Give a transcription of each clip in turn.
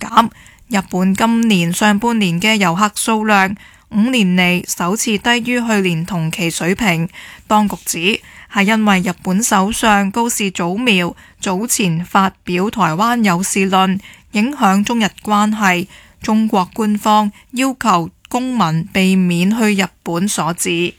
減。日本今年上半年嘅遊客數量5年嚟首次低於去年同期水平。當局指係因為日本首相高市早苗早前發表台灣有事論，影響中日關係，中國官方要求公民避免去日本所致。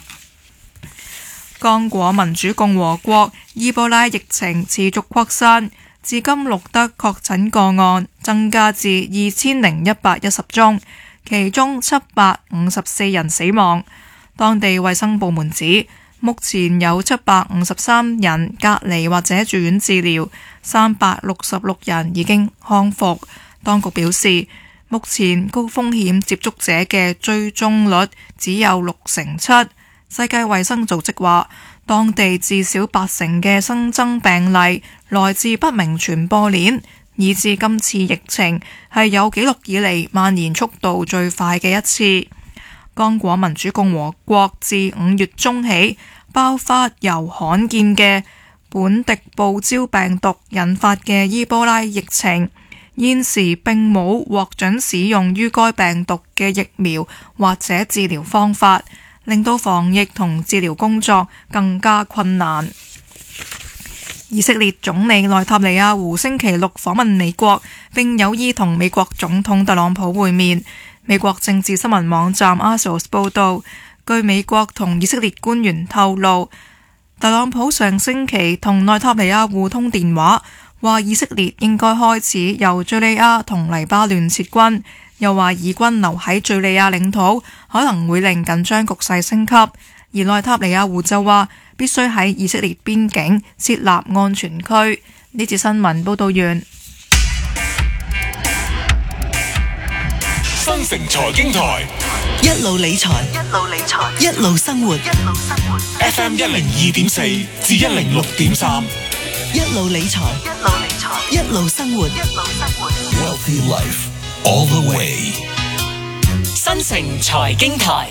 剛果民主共和國伊波拉疫情持續擴散，至今錄得確診個案增加至2110宗，其中754人死亡。當地衛生部門指，目前有753人隔離或者住院治療，366人已經康復。當局表示，目前高風險接觸者嘅追蹤率只有7%。世界衛生組織話，當地至少80%嘅新增病例來自不明傳播鏈，以致今次疫情係有紀錄以嚟蔓延速度最快嘅一次。剛果民主共和國自5月中起爆發由罕見嘅本迪布焦病毒引發嘅伊波拉疫情，現時並冇獲准使用於該病毒嘅疫苗或者治療方法，令到防疫同治療工作更加困難。以色列總理內塔尼亞胡星期六訪問美國，並有意同美國總統特朗普會面。美國政治新聞網站 Axios 報導，據美國同以色列官員透露，特朗普上星期同內塔尼亞胡通電話，話以色列應該開始由敘利亞同黎巴嫩撤軍，又話以軍留喺敘利亞領土可能會令緊張局勢升級。而內塔尼亞胡就話必須喺以色列邊境設立安全區。呢節新聞報道完。 新城財經台， 一路理財，一路生活。 FM 102.4至106.3， 一路理財，一路生活。 Wealthy Life all the way。 新城財經台，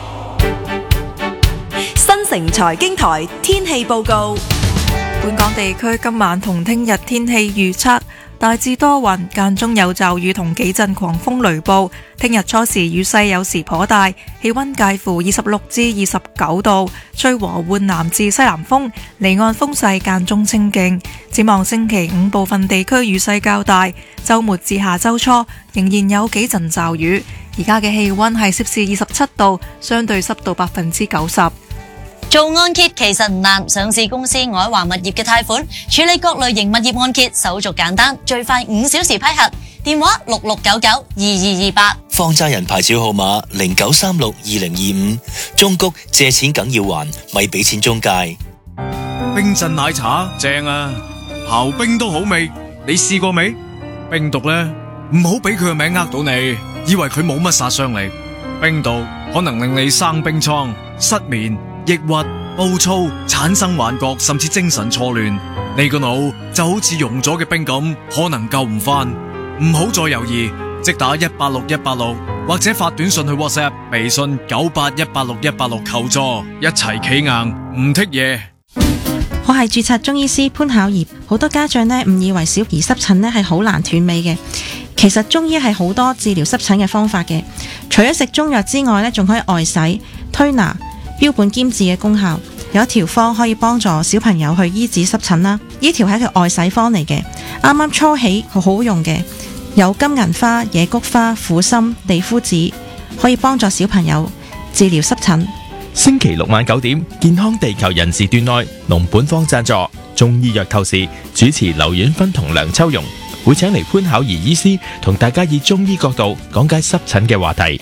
新城財經台天氣報告。 本港地區今晚同聽日天氣預測，大致多雲，間中有驟雨同幾陣狂風雷暴。聽日初時雨勢有時頗大，氣溫介乎26至29度，吹和緩南至西南風，離岸風勢間中清勁。展望星期五部分地區雨勢較大，週末至下週初仍然有幾陣驟雨。而家嘅氣溫係攝氏27度，相對濕度90%。 做按揭其實唔難，上市公司愛華物業嘅貸款處理各類型物業按揭，手續簡單，最快5小時批核。電話66992228。 放債人牌照號碼09362025。中谷借錢梗要還，咪俾錢中介。 冰鎮奶茶正啊，刨冰都好味，你試過未？冰毒呢，唔好俾佢個名呃到你，以為佢冇乜殺傷力。冰毒可能令你生冰瘡、失眠、抑鬱、暴躁、產生幻覺，甚至精神錯亂。你個腦就好似溶咗嘅冰咁，可能救唔翻。唔好再猶豫，即打186186，或者發短信去 WhatsApp、微信9818616求助，一齊企硬唔剔嘢。 我係註冊中醫師潘巧兒。好多家長呢誤以為小兒濕疹呢係好難斷尾嘅，其實中醫係好多治療濕疹嘅方法嘅。除咗食中藥之外呢，仲可以外洗、推拿，標本兼治嘅功效。有一條方可以幫助小朋友去醫治濕疹啦。呢條係一條外洗方嚟嘅，啱啱初起好好用嘅。有金銀花、野菊花、苦參、地膚子，可以幫助小朋友治療濕疹。 星期六晚9點，健康地球人時段內，龍本方贊助中醫藥透視，主持劉婉芬同梁秋容，會請嚟潘巧兒醫師同大家以中醫角度講解濕疹嘅話題。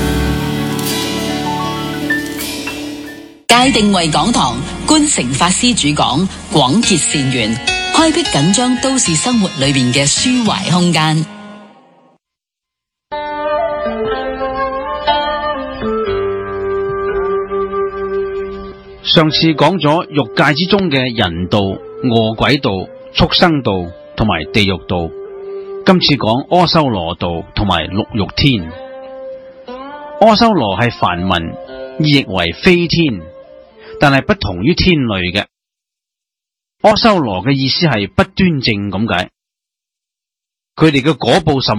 界定為港堂，觀誠法師主講，廣結善緣，開闢緊張都市生活裏面嘅抒懷空間。 上次講咗欲界之中嘅人道、餓鬼道、畜生道同埋地獄道，今次講阿修羅道同埋六欲天。阿修羅係梵文，意譯為飛天，但係不同於天類嘅。阿修羅嘅意思係不端正咁解，佢哋嘅果報甚